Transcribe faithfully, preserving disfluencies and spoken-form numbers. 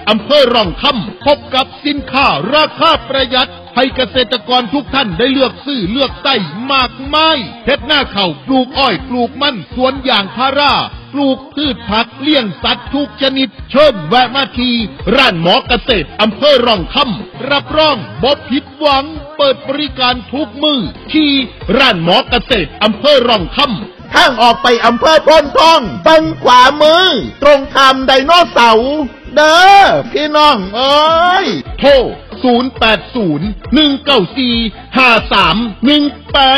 อำเภอร่องคำพบกับสินค้าราคาประหยัดให้เกษตรกรทุกท่านได้เลือกซื้อเลือกใส่มากมายเฮ็ดหน้าข้าวปลูกอ้อยปลูกมันสวนยางพาราปลูกพืชผักเลี้ยงสัตว์ทุกชนิดเชิญแวะมาที่ร้านหมอเกษตรอำเภอร่องคำรับรองบ่ผิดหวังเปิดบริการทุกมือที่ร้านหมอเกษตรอำเภอร่องคำทางออกไปอำเภอโพนทองฝั่งขวามือตรงข้ามไดโนเสาร์เด้อพี่น้องเอ้ยโทรศูนย์ แปด ศูนย์ หนึ่ง เก้า สี่ ห้า สาม หนึ่ง แปด